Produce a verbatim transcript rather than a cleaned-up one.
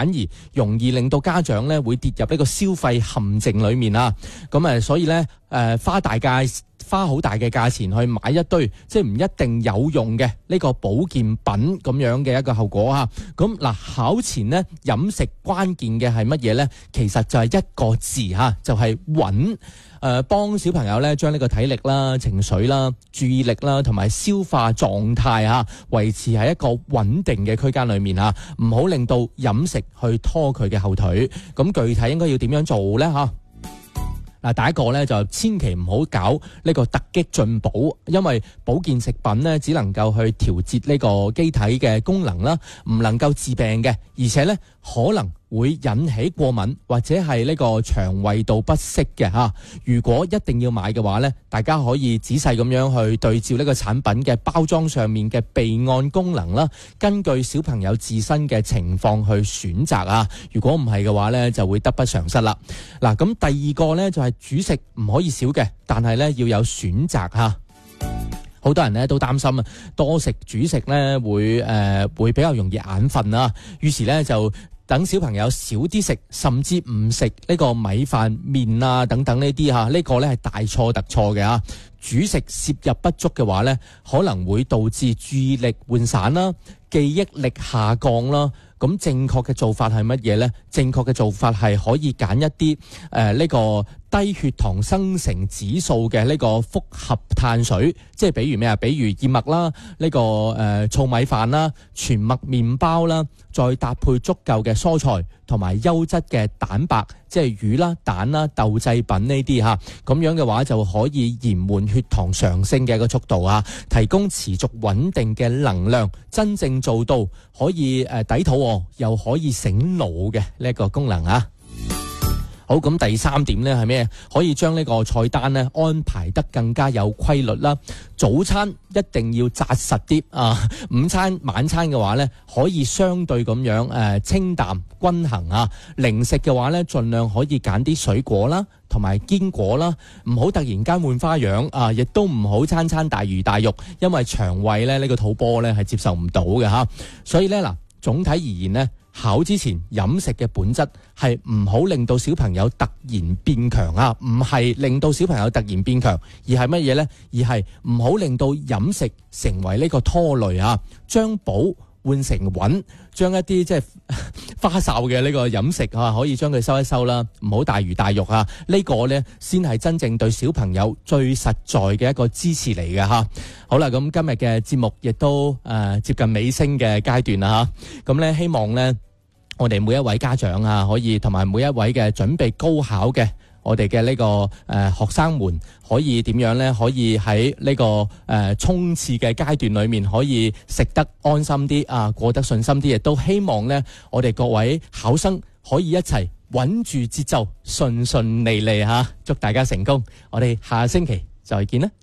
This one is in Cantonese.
反而容易令到家長咧會跌入呢個消費陷阱裏面啊。咁誒，所以咧誒、呃、花大價花好大嘅價錢去買一堆即係唔一定有用嘅呢個保健品咁樣嘅一個後果啊。咁嗱，考前呢，飲食關鍵嘅係乜嘢呢？其實就係一個字嚇，就係穩。誒幫小朋友咧將呢個體力啦、情緒啦、注意力啦同埋消化狀態嚇維持喺一個穩定嘅區間裏面嚇，唔好令到飲食去拖佢嘅後腿。咁具體應該要點樣做呢？嚇？嗱，第一個咧就千祈唔好搞呢個突擊進補，因為保健食品咧只能夠去調節呢個機體嘅功能啦，唔能夠治病嘅，而且咧可能會引起過敏或者係呢個腸胃道不適嘅嚇。如果一定要買嘅話咧，大家可以仔細咁樣去對照呢個產品嘅包裝上面嘅備案功能啦，根據小朋友自身嘅情況去選擇啊。如果唔係嘅話咧，就會得不償失啦。嗱，咁第二個咧就係主食唔可以少嘅，但係咧要有選擇嚇。好多人咧都擔心啊，多食主食咧會誒、呃、會比較容易眼瞓啊，於是咧就等小朋友少啲食，甚至唔食呢個米飯麵啊等等呢啲嚇，呢個咧係大錯特錯嘅嚇。主食攝入不足嘅話咧，可能會導致注意力渙散啦、記憶力下降啦。咁正確嘅做法係乜嘢呢？正確嘅做法係可以揀一啲誒呢個低血糖生成指數嘅呢個複合碳水，即係比如咩啊？比如燕麥啦，呢、這個誒糙、呃、米飯啦、全麥麵包啦，再搭配足夠嘅蔬菜同埋優質嘅蛋白，即係魚啦、蛋啦、豆製品呢啲嚇。咁樣嘅話就可以延緩血糖上升嘅一個速度啊，提供持續穩定嘅能量，真正做到可以誒抵肚又可以醒腦嘅呢一個功能啊。好，咁第三點呢係咩？可以將呢個菜單呢安排得更加有規律啦。早餐一定要紮實啲啊，午餐晚餐嘅話呢，可以相對咁樣誒、呃、清淡均衡啊。零食嘅話呢，盡量可以揀啲水果啦，同埋堅果啦，唔好突然間換花樣啊，亦都唔好餐餐大魚大肉，因為腸胃咧呢、呢個肚波呢係接受唔到嘅嚇。所以呢，嗱，總體而言呢，考之前飲食嘅本質係唔好令到小朋友突然變強啊，唔係令到小朋友突然變強，而係乜嘢呢？而係唔好令到飲食成為呢個拖累啊，將補換成穩，將一啲即係花哨嘅呢個飲食啊，可以將佢收一收啦，唔好大魚大肉啊，呢、呢個呢，先係真正對小朋友最實在嘅一個支持嚟嘅嚇。好啦，咁今日嘅節目亦都誒、呃、接近尾聲嘅階段啦嚇，咁呢，希望呢，我哋每一位家長啊，可以同埋每一位嘅準備高考嘅我哋嘅呢個誒、呃、學生們，可以點樣呢？可以喺呢、這個誒、呃、衝刺嘅階段裏面，可以食得安心啲啊，過得順心啲。亦都希望呢，我哋各位考生可以一齊穩住節奏，順順利利嚇，祝大家成功。我哋下星期再見啦！